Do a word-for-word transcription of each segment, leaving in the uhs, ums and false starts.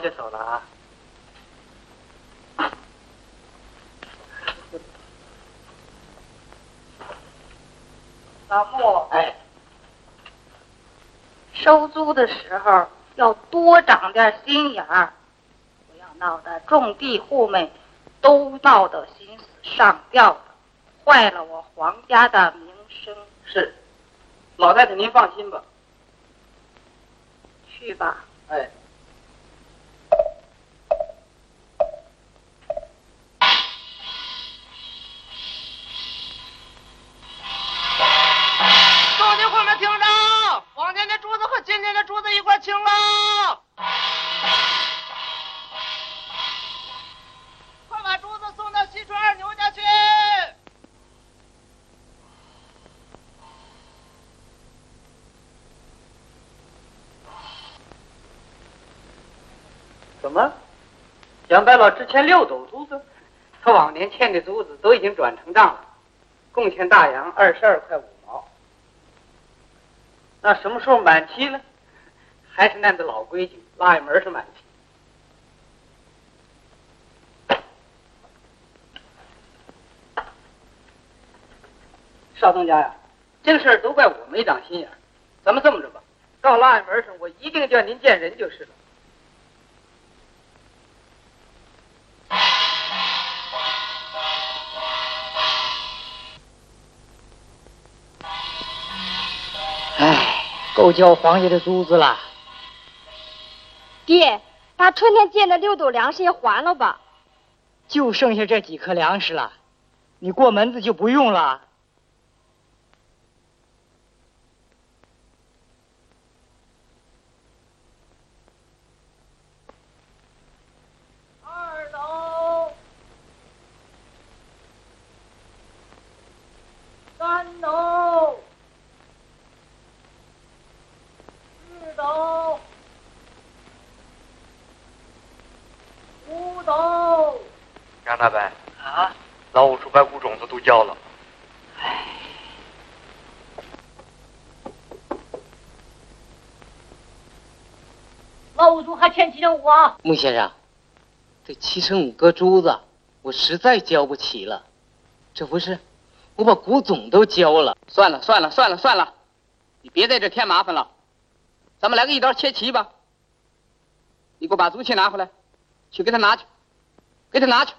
些手了啊。 老穆， 哎， 收租的时候要多长点心眼儿，不要闹得种地户们都闹得心死上吊的，坏了我黄家的名声。 是，老太太您放心吧。 去吧。 哎。 众地户们听着，往年的珠子和今年的珠子一块清了，快把珠子送到西川二牛家去。 怎么？蒋白老之前六斗珠子，他往年欠的珠子都已经转成账了，共欠大洋二十二块五毛。那什么时候满期呢？还是那的老规矩，腊月门是满期。少东家呀，这个事儿都怪我没长心眼儿。咱们这么着吧，到腊月门上，我一定叫您见人就是了。 唉，够交黄爷的租子了。 爹，把春天借的六斗粮食也还了吧。 就剩下这几颗粮食了，你过门子就不用了。 二斗，三斗，四斗，五斗。 杨大伯啊， 老五说把谷种子都交了。 唉， 老五族还欠七成五啊！ 穆先生，这七成五个珠子，我实在交不起了。这不是，我把谷种都交了。 算了算了算了算了，你别在这添麻烦了，咱们来个一刀切齐吧。你给我把租契拿回来，去给他拿去，给他拿去。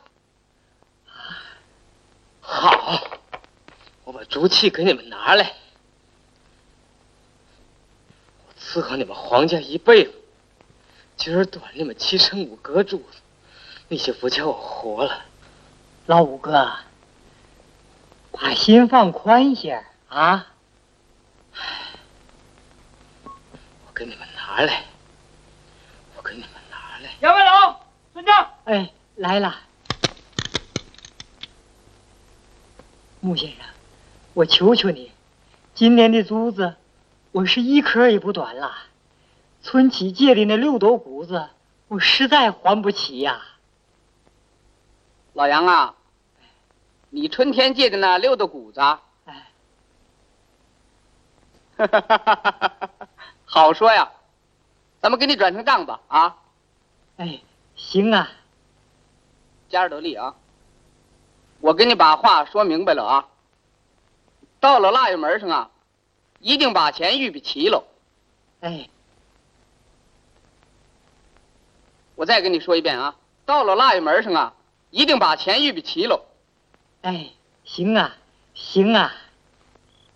好，我把竹契给你们拿来，我伺候你们黄家一辈子，今儿短你们七成五个珠子，你就不叫我活了。老五哥，把心放宽些啊！我给你们拿来，我给你们拿来。 杨万老，村长。 哎，来了。穆先生，我求求你，今年的租子，我是一颗也不短了。村起借的那六斗谷子，我实在还不起呀、啊。 老杨啊，你春天借的那六斗谷子， 哎， 好说呀，咱们给你转成账吧啊。 哎，行啊， 加尔得力啊。我给你把话说明白了啊，到了腊月门上啊，一定把钱预备齐喽。 哎， 我再跟你说一遍啊，到了腊月门上啊，一定把钱预备齐喽。 哎，行啊，行啊。